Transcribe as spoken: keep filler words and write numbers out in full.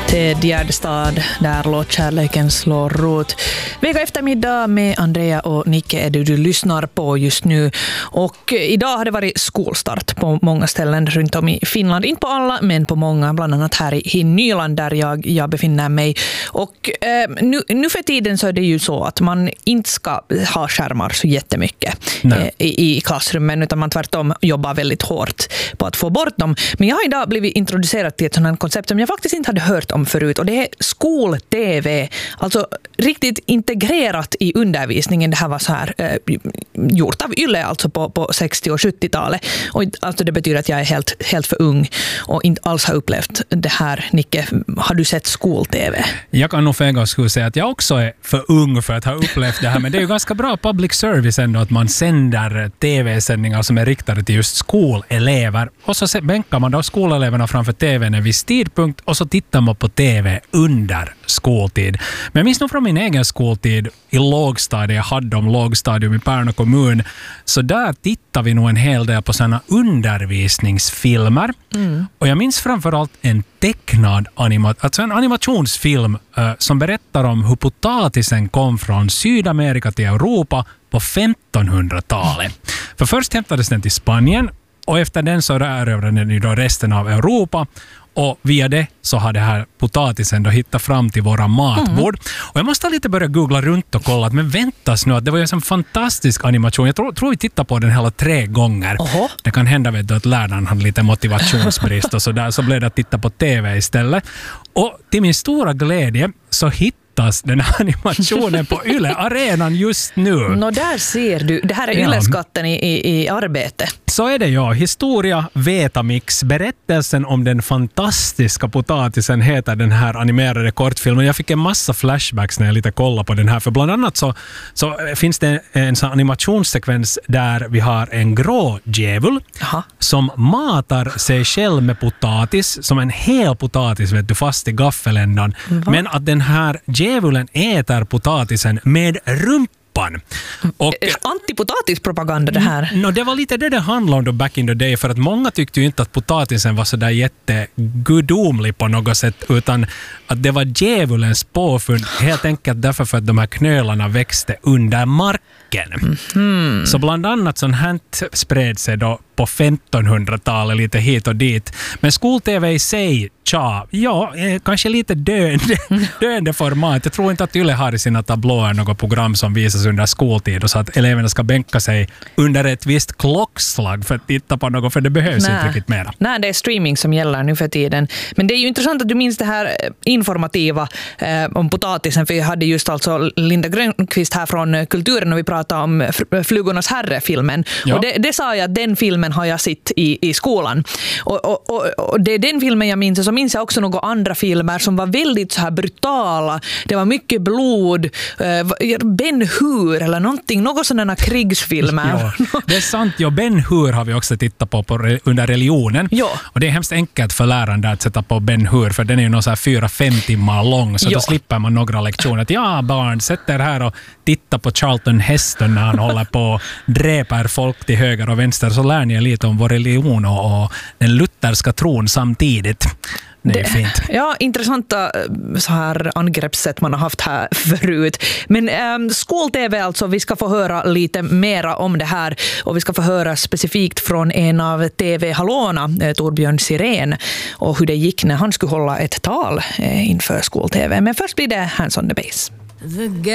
Ted Gärdestad, där låt kärleken slår rot. Vecka eftermiddag med Andrea och Nicke är det du lyssnar på just nu. Och idag har det varit skolstart på många ställen runt om i Finland. Inte på alla, men på många, bland annat här i, i Nyland där jag, jag befinner mig. Och eh, nu, nu för tiden så är det ju så att man inte ska ha skärmar så jättemycket eh, i, i klassrummen, utan man tvärtom jobbar väldigt hårt på att få bort dem. Men jag har idag blivit introducerad till ett sådant koncept som jag faktiskt inte hade hört om förut, och det är skol-tv, alltså riktigt integrerat i undervisningen. Det här var så här eh, gjort av Yle alltså på, på sextio- och sjuttiotalet, och alltså det betyder att jag är helt, helt för ung och inte alls har upplevt det här. Nicke, har du sett skol-tv? Jag kan nog för en gång skulle säga att jag också är för ung för att ha upplevt det här, men det är ju ganska bra public service ändå att man sänder tv-sändningar som är riktade till just skolelever, och så bänkar man då skoleleverna framför tvn en viss tidpunkt och så tittar man på tv under skoltid. Men jag minns nog från min egen skoltid i lågstadiet, jag hade om lågstadium i Pärnu kommun, så där tittar vi nog en hel del på sådana undervisningsfilmer. Mm. Och jag minns framförallt en tecknad animat- alltså en animationsfilm uh, som berättar om hur potatisen kom från Sydamerika till Europa på femtonhundratalet. Mm. För först hämtades den till Spanien, och efter den så erövrade den ju då resten av Europa. Och via det så har det här potatisen då hittat fram till våra matbord. Mm. Och jag måste lite börja googla runt och kolla, men väntas nu att det var ju en fantastisk animation. Jag tror, tror vi tittar på den hela tre gånger. Oho. Det kan hända vet du, att läraren hade lite motivationsbrist och så där, så blev det att titta på tv istället. Och till min stora glädje så hittas den här animationen på Yle Arenan just nu. Nå, där ser du. Det här är Ja. Yle-skatten i, i, i arbete. Så är det, ja. Historia Vetamix. Berättelsen om den fantastiska potatisen heter den här animerade kortfilmen. Jag fick en massa flashbacks när jag lite kollade på den här. För bland annat så, så finns det en sån animationssekvens där vi har en grå djävul Aha. som matar sig själv med potatis, som en hel potatis vet du, fast i gaffeländan. Va? Men att den här djävulen äter potatisen med rump. Och, antipotatispropaganda det här. No, det var lite det det handlade om då back in the day, för att många tyckte ju inte att potatisen var så där jättegudomlig på något sätt, utan att det var djävulens påfund, helt enkelt därför för att de här knölarna växte under marken. Mm. Så bland annat sånt här spred sig då på femtonhundratalet lite hit och dit. Men skol-tv i sig, tja, ja, kanske lite döende, döende format. Jag tror inte att Yle har i sina tablåer något program som visas under skoltid och så att eleverna ska bänka sig under ett visst klockslag för att titta på något, för det behövs Nä. inte riktigt mera. Nej, det är streaming som gäller nu för tiden. Men det är ju intressant att du minns det här informativa eh, om potatisen, för jag hade just alltså Linda Grönqvist här från Kulturen och vi pratade om Flugornas herre-filmen. Ja. Och det, det sa jag att den filmen har jag sett i, i skolan. Och, och, och, och det är den filmen jag minns. Och så minns jag också några andra filmer som var väldigt så här brutala. Det var mycket blod. Eh, Ben Hur eller någonting. Något sådana krigsfilmer. Ja, det är sant. Ja, Ben Hur har vi också tittat på, på under religionen. Ja. Och det är hemskt enkelt för läraren där att sätta på Ben Hur, för den är ju nog så här fyra, fem timmar lång. Så ja. Då slipper man några lektioner. Att ja, barn, sätt er här och titta på Charlton Heston när han håller på och dräper folk till höger och vänster, så lär ni lite om vår religion och, och den lutherska tron samtidigt. Det är fint. Ja, intressanta så här angreppssätt man har haft här förut. Men ähm, skol-tv alltså, vi ska få höra lite mera om det här, och vi ska få höra specifikt från en av tv-hallåna, eh, Torbjörn Sirén, och hur det gick när han skulle hålla ett tal eh, inför skol-tv. Men först blir det Hands on the Bass.